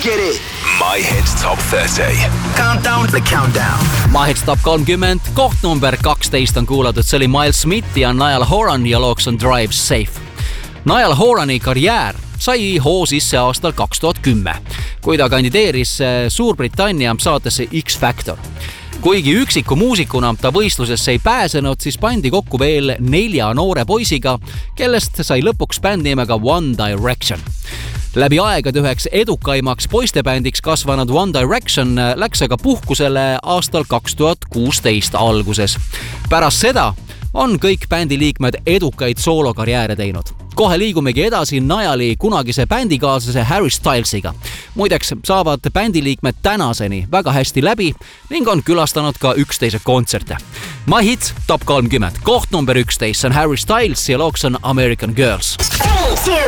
get it. My Hits Top 30. Countdown, the countdown. My Hits Top 30, koht number 12 on kuulatud. See oli Miles Smith ja Niall Horan ja looks on Drive Safe. Niall Horani karjäär sai hoo sisse aastal 2010, kui ta kandideeris Suurbritannia saatesse X Factor. Kuigi üksiku muusikuna ta võistlusesse ei pääsenud, siis pandi kokku veel 4 noore poisiga, kellest sai lõpuks bändi nimega One Direction. Läbi aegade üheks edukaimaks poistebändiks kasvanud One Direction läks aga puhkusele aastal 2016 alguses. Pärast seda on kõik bändi liikmed edukaid soolokarjääre teinud. Kohe liigumegi edasi Nialli kunagise bändikaaslase Harry Stylesiga. Muideks saavad bändiliikmed tänaseni väga hästi läbi ning on külastanud ka üksteise kontserte. My Hits Top 30, koht number 11 on Harry Styles ja looks on American Girls.